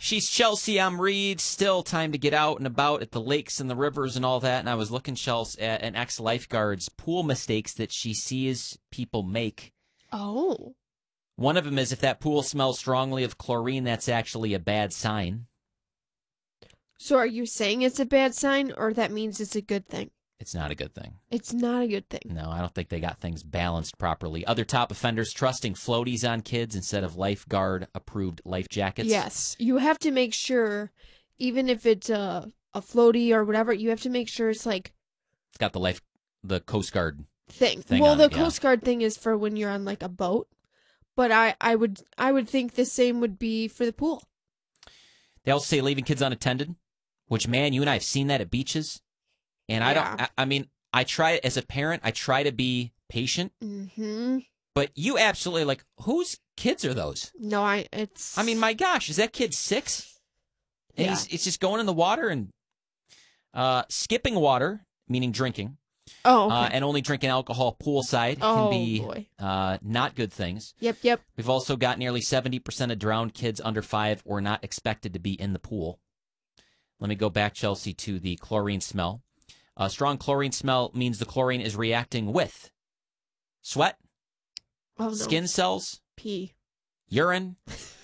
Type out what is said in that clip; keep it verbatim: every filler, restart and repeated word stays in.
She's Chelsea. I'm Reed. Still time to get out and about at the lakes and the rivers and all that. And I was looking, Chelsea, at an ex-lifeguard's pool mistakes that she sees people make. Oh. One of them is if that pool smells strongly of chlorine, that's actually a bad sign. So are you saying it's a bad sign, or that means it's a good thing? It's not a good thing. It's not a good thing. No, I don't think they got things balanced properly. Other top offenders trusting floaties on kids instead of lifeguard-approved life jackets. Yes. You have to make sure, even if it's a, a floaty or whatever, you have to make sure it's like... It's got the life, the Coast Guard thing. thing well, on the it, yeah. Coast Guard thing is for when you're on like a boat. But I, I would I would think the same would be for the pool. They also say leaving kids unattended, which, man, you and I have seen that at beaches. And I Yeah. don't, I, I mean, I try, as a parent, I try to be patient. Mm-hmm. But you absolutely, like, whose kids are those? No, I, it's... I mean, my gosh, is that kid six? And Yeah. he's, it's just going in the water and uh, skipping water, meaning drinking, Oh, okay. uh, and only drinking alcohol poolside can Oh, be boy. uh, not good things. Yep, yep. We've also got nearly seventy percent of drowned kids under five were not expected to be in the pool. Let me go back, Chelsea, to the chlorine smell. A strong chlorine smell means the chlorine is reacting with sweat, Oh, no. skin cells, Pee. urine,